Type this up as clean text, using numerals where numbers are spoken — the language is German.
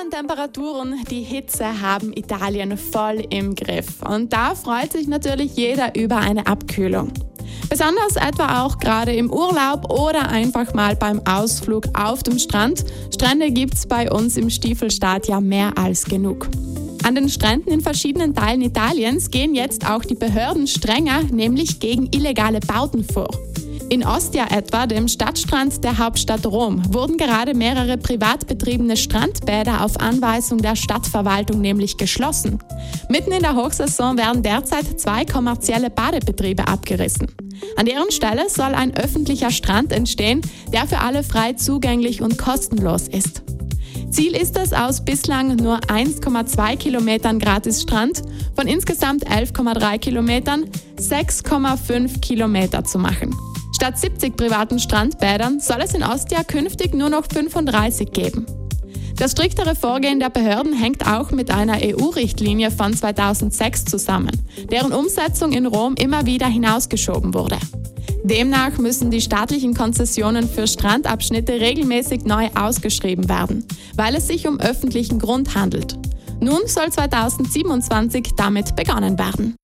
warmen Temperaturen, die Hitze haben Italien voll im Griff. Und da freut sich natürlich jeder über eine Abkühlung. Besonders etwa auch gerade im Urlaub oder einfach mal beim Ausflug auf dem Strand. Strände gibt's bei uns im Stiefelstaat ja mehr als genug. An den Stränden in verschiedenen Teilen Italiens gehen jetzt auch die Behörden strenger, nämlich gegen illegale Bauten vor. In Ostia etwa, dem Stadtstrand der Hauptstadt Rom, wurden gerade mehrere privat betriebene Strandbäder auf Anweisung der Stadtverwaltung nämlich geschlossen. Mitten in der Hochsaison werden derzeit 2 kommerzielle Badebetriebe abgerissen. An deren Stelle soll ein öffentlicher Strand entstehen, der für alle frei zugänglich und kostenlos ist. Ziel ist es, aus bislang nur 1,2 Kilometern Gratisstrand von insgesamt 11,3 Kilometern 6,5 Kilometer zu machen. Statt 70 privaten Strandbädern soll es in Ostia künftig nur noch 35 geben. Das striktere Vorgehen der Behörden hängt auch mit einer EU-Richtlinie von 2006 zusammen, deren Umsetzung in Rom immer wieder hinausgeschoben wurde. Demnach müssen die staatlichen Konzessionen für Strandabschnitte regelmäßig neu ausgeschrieben werden, weil es sich um öffentlichen Grund handelt. Nun soll 2027 damit begonnen werden.